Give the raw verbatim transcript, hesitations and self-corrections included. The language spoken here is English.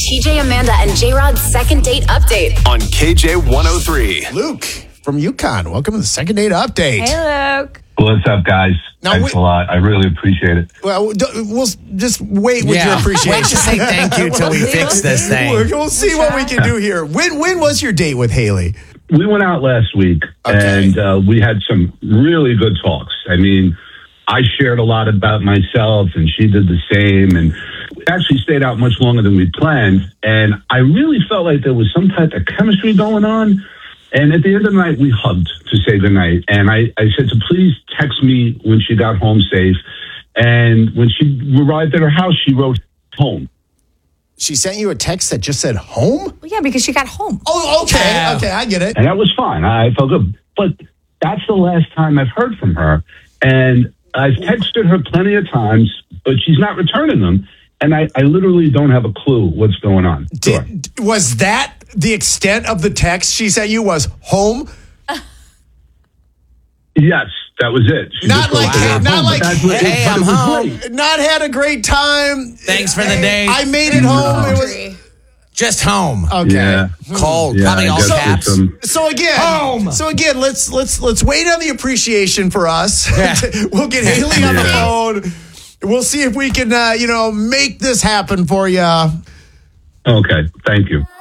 T J, Amanda, and J-Rod's second date update on K J one oh three. Luke from UConn, welcome to the second date update. Hey, Luke. What's up, guys? Now, Thanks we- a lot. I really appreciate it. Well, d- we'll s- just wait with your appreciation. Wait to say thank you till we fix this thing. We'll, we'll see what we can do here. When when was your date with Haley? We went out last week, Okay. and uh, we had some really good talks. I mean, I shared a lot about myself, and she did the same, and we actually stayed out much longer than we planned, and I really felt like there was some type of chemistry going on. And at the end of the night, we hugged to say goodnight. And I, I said to please text me when she got home safe. And when she arrived at her house, she wrote home. She sent you a text that just said home? Well, yeah, because she got home. Oh, okay. Yeah. Okay, I get it. And that was fine. I felt good. But that's the last time I've heard from her. And I've texted her plenty of times, but she's not returning them. And I, I literally don't have a clue what's going on. Sure. Did, was that the extent of the text she sent you was home? Yes, that was it. She Not just wrote like- the word not home, like, but that's what- hey, but I'm it was home. great. Not had a great time. Thanks for the date. I made it home. It was Just home. okay. Yeah. Cold. Yeah, Probably I all guess there's caps. some- So again, Home. so again, let's let's let's wait on the appreciation for us. Yeah. We'll get Haley on the Yeah. phone. We'll see if we can, uh, you know, make this happen for you. Okay, thank you.